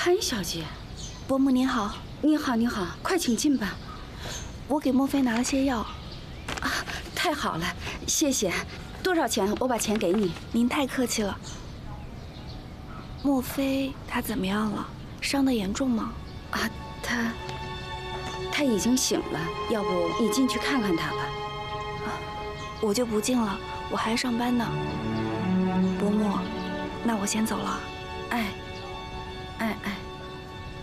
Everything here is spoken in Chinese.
潘小姐， 伯母您好。 你好，你好，快请进吧。 我给莫非拿了些药。 啊，太好了，谢谢。多少钱？我把钱给你。 您太客气了。莫非他怎么样了？伤得严重吗？ 啊，他已经醒了，要不你进去看看他吧。 啊，我就不进了，我还上班呢。伯母，那我先走了。 哎，哎哎。